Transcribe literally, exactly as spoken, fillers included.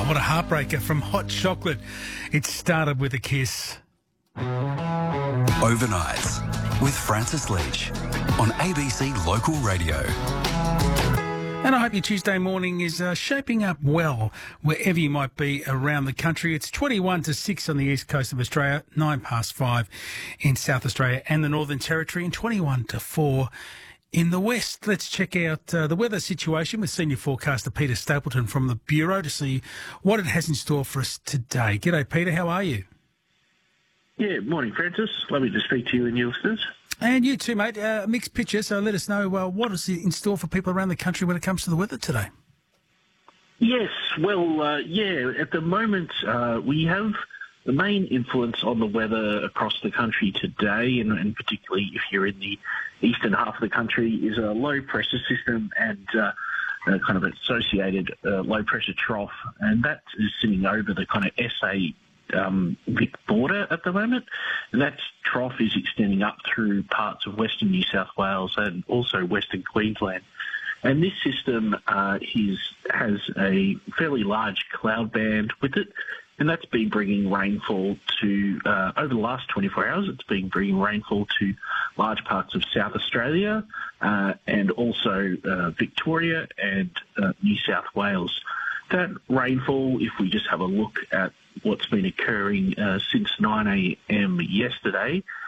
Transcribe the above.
Oh, what a heartbreaker from Hot Chocolate. It started with a kiss. Overnights with Francis Leach on A B C Local Radio. And I hope your Tuesday morning is uh, shaping up well wherever you might be around the country. It's twenty-one to six on the east coast of Australia, nine past five in South Australia and the Northern Territory, and twenty-one to four in the west. Let's check out uh, the weather situation with senior forecaster Peter Stapleton from the Bureau to see what it has in store for us today. G'day, Peter. How are you? Yeah, morning, Francis. Lovely to speak to you and your listeners. And you too, mate. Uh, mixed picture, so let us know uh, what is in store for people around the country when it comes to the weather today. Yes, well, uh, yeah, at the moment uh, we have the main influence on the weather across the country today, and, and particularly if you're in the eastern half of the country, is a low-pressure system and uh, uh, kind of associated uh, low-pressure trough, and that is sitting over the kind of S A Um, Vic border at the moment, and that trough is extending up through parts of Western New South Wales and also Western Queensland. And this system uh, is, has a fairly large cloud band with it, and that's been bringing rainfall to, uh, over the last twenty-four hours, it's been bringing rainfall to large parts of South Australia uh, and also uh, Victoria and uh, New South Wales. That rainfall, if we just have a look at what's been occurring uh, since nine a.m. yesterday,